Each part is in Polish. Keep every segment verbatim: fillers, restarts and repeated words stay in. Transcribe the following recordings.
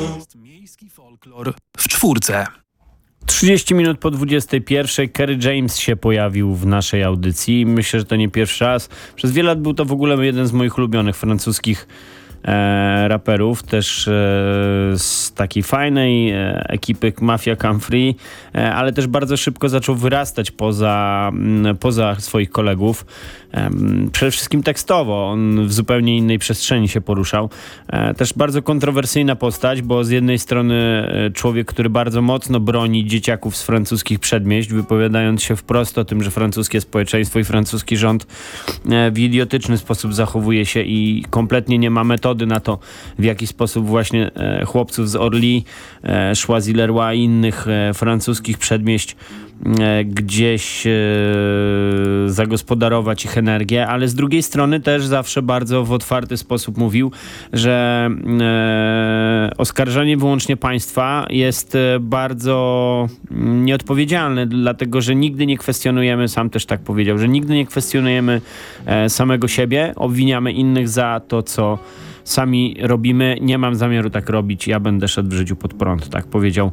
Miejski folklor w czwórce. trzydzieści minut po dwudziestej pierwszej Kerry James się pojawił w naszej audycji. Myślę, że to nie pierwszy raz. Przez wiele lat był to w ogóle jeden z moich ulubionych francuskich e, raperów. Też e, z takiej fajnej e, ekipy Mafia Come Free, e, ale też bardzo szybko zaczął wyrastać poza, m, poza swoich kolegów. E, przede wszystkim tekstowo. On w zupełnie innej przestrzeni się poruszał. E, też bardzo kontrowersyjna postać, bo z jednej strony e, człowiek, który bardzo mocno broni dzieciaków z francuskich przedmieść, wypowiadając się wprost o tym, że francuskie społeczeństwo i francuski rząd e, w idiotyczny sposób zachowuje się i kompletnie nie ma metody na to, w jaki sposób właśnie e, chłopców z Orly, e, Choisy-le-Roi i innych e, francuskich przedmieść e, gdzieś e, zagospodarować ich energię, ale z drugiej strony też zawsze bardzo w otwarty sposób mówił, że e, oskarżanie wyłącznie państwa jest e, bardzo nieodpowiedzialne, dlatego że nigdy nie kwestionujemy, sam też tak powiedział, że nigdy nie kwestionujemy e, samego siebie, obwiniamy innych za to, co sami robimy. Nie mam zamiaru tak robić, ja będę szedł w życiu pod prąd, tak powiedział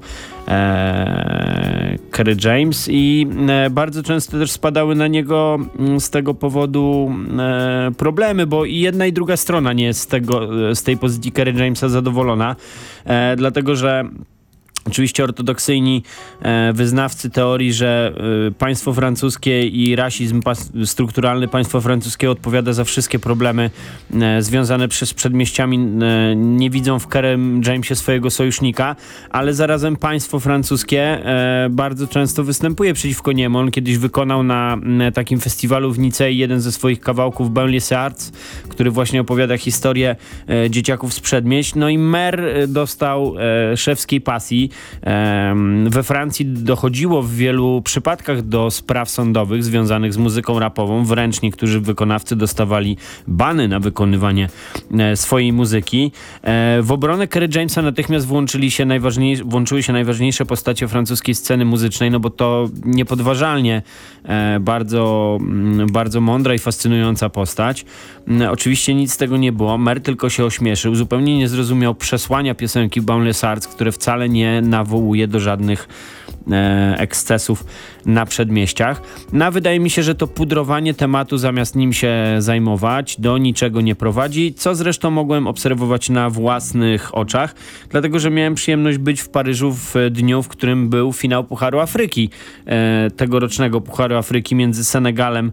e, Kerry James i e, bardzo często też spadały na niego m, z tego powodu e, problemy, bo i jedna i druga strona nie jest z, tego, z tej pozycji Kerry Jamesa zadowolona, e, dlatego że oczywiście ortodoksyjni e, wyznawcy teorii, że e, państwo francuskie i rasizm pas, strukturalny państwa francuskiego odpowiada za wszystkie problemy e, związane z przedmieściami, e, nie widzą w Kerrym Jamesie swojego sojusznika, ale zarazem państwo francuskie e, bardzo często występuje przeciwko niemu. On kiedyś wykonał na e, takim festiwalu w Nicei jeden ze swoich kawałków Banlieue Arts, który właśnie opowiada historię e, dzieciaków z przedmieść. No i mer dostał e, szewskiej pasji. We Francji dochodziło w wielu przypadkach do spraw sądowych związanych z muzyką rapową. Wręcz niektórzy wykonawcy dostawali bany na wykonywanie swojej muzyki. W obronę Kerry Jamesa natychmiast włączyli się najważniejsze, włączyły się najważniejsze postacie francuskiej sceny muzycznej, no bo to niepodważalnie bardzo, bardzo mądra i fascynująca postać. Oczywiście nic z tego nie było. Mer tylko się ośmieszył. Zupełnie nie zrozumiał przesłania piosenki Banlieue Arts, które wcale nie nawołuje do żadnych e, ekscesów na przedmieściach. No, wydaje mi się, że to pudrowanie tematu zamiast nim się zajmować do niczego nie prowadzi, co zresztą mogłem obserwować na własnych oczach, dlatego że miałem przyjemność być w Paryżu w dniu, w którym był finał Pucharu Afryki, e, tegorocznego Pucharu Afryki między Senegalem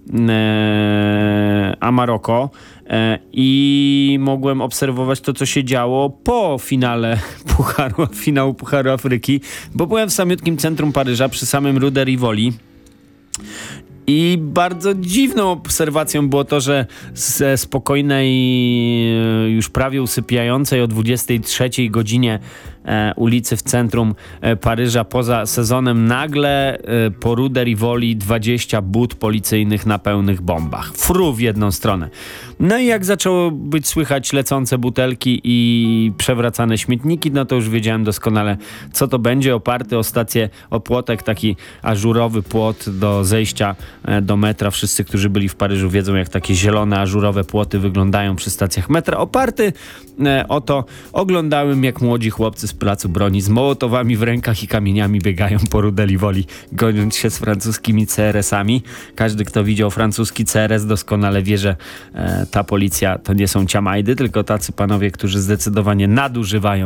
e, a Maroko. I mogłem obserwować to, co się działo po finale Pucharu, finału Pucharu Afryki, bo byłem w samiutkim centrum Paryża, przy samym Rue de Rivoli. I bardzo dziwną obserwacją było to, że ze spokojnej, już prawie usypiającej o dwudziestej trzeciej godzinie e, ulicy w centrum e, Paryża poza sezonem nagle e, po Rue de Rivoli dwadzieścia but policyjnych na pełnych bombach. Fru w jedną stronę. No i jak zaczęło być słychać lecące butelki i przewracane śmietniki, no to już wiedziałem doskonale, co to będzie. Oparty o stację, o płotek, taki ażurowy płot do zejścia do metra. Wszyscy, którzy byli w Paryżu, wiedzą, jak takie zielone, ażurowe płoty wyglądają przy stacjach metra. Oparty e, o to oglądałem, jak młodzi chłopcy z Placu Broni z mołotowami w rękach i kamieniami biegają po Rue de Rivoli, goniąc się z francuskimi C R S-ami. Każdy, kto widział francuski C R S, doskonale wie, że e, ta policja to nie są ciamajdy, tylko tacy panowie, którzy zdecydowanie nadużywają